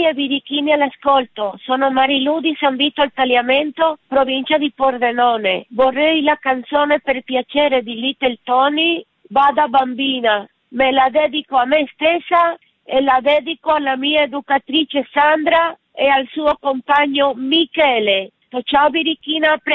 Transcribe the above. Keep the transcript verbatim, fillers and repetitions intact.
e birichini all'ascolto. Sono Marilu di San Vito al Tagliamento, provincia di Pordenone. Vorrei la canzone Per piacere di Little Tony, Bada bambina. Me la dedico a me stessa e la dedico alla mia educatrice Sandra e al suo compagno Michele. Ciao birichina, a